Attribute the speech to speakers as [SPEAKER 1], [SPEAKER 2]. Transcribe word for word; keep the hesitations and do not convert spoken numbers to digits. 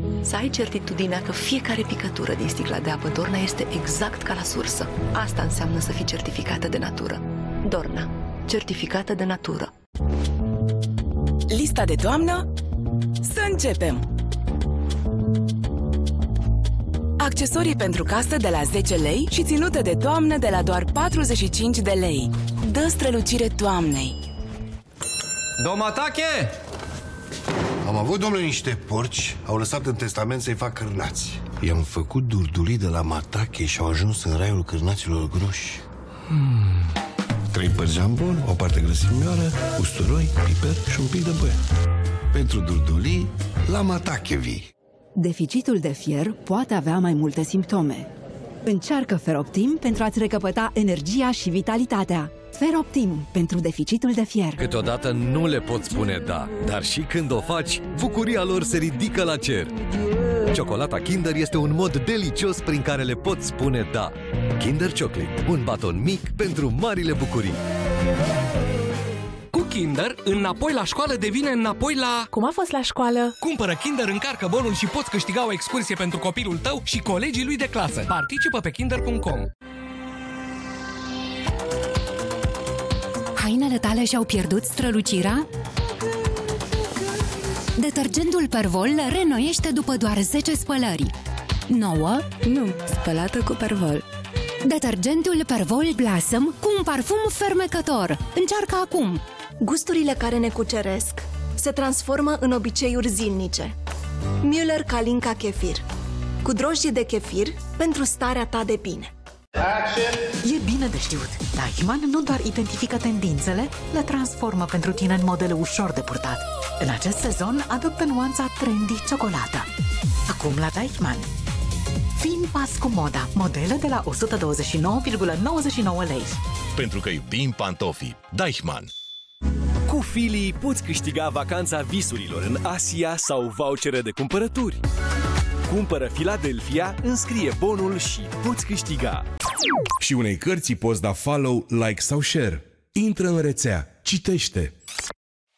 [SPEAKER 1] Să ai certitudinea că fiecare picătură din sticla de apă Dorna este exact ca la sursă. Asta înseamnă să fii certificată de natură. Dorna, certificată de natură.
[SPEAKER 2] Lista de toamnă? Să începem! Accesorii pentru casă de la zece lei și ținute de toamnă de la doar patruzeci și cinci de lei. Dă strălucire toamnei!
[SPEAKER 3] Domatache!
[SPEAKER 4] Am avut, domnule, niște porci. Au lăsat în testament să-i fac cârnați. I-am făcut durdulii de la Matache și au ajuns în raiul cârnaților groși. hmm. Trei părți jambon, o parte grăsimioară, usturoi, piper și un pic de băie. Pentru durdulii, la Matache vii.
[SPEAKER 5] Deficitul de fier poate avea mai multe simptome. Încearcă Feroptim pentru a-ți recăpăta energia și vitalitatea. Feroptim pentru deficitul de fier.
[SPEAKER 6] Câteodată nu le poți spune da, dar și când o faci, bucuria lor se ridică la cer. Ciocolata Kinder este un mod delicios prin care le poți spune da. Kinder Chocolate, un baton mic pentru marile bucurii.
[SPEAKER 7] Cu Kinder, înapoi la școală devine înapoi la...
[SPEAKER 2] Cum a fost la școală?
[SPEAKER 7] Cumpără Kinder, încarcă bonul și poți câștiga o excursie pentru copilul tău și colegii lui de clasă. Participă pe kinder punct com.
[SPEAKER 8] Hainele tale și-au pierdut strălucirea? Detergentul Pervol le reînnoiește după doar zece spălări. Nouă?
[SPEAKER 5] Nu, spălată cu Pervol.
[SPEAKER 8] Detergentul Pervol Blossom cu un parfum fermecător. Încearcă acum!
[SPEAKER 9] Gusturile care ne cuceresc se transformă în obiceiuri zilnice. Müller Kalinka Kefir, cu drojdie de chefir pentru starea ta de bine.
[SPEAKER 10] E bine de știut. Deichmann nu doar identifică tendințele, le transformă pentru tine în modele ușor de purtat. În acest sezon adoptă nuanța trendy ciocolată. Acum la Deichmann. Fii în pas cu moda. Modele de la o sută douăzeci și nouă virgulă nouăzeci și nouă lei.
[SPEAKER 11] Pentru că iubim pantofii. Deichmann.
[SPEAKER 12] Cu Fili poți câștiga vacanța visurilor în Asia sau vouchere de cumpărături. Cumpără Philadelphia, înscrie bonul și poți câștiga.
[SPEAKER 13] Și unei cărți poți da follow, like sau share. Intră în rețea, citește.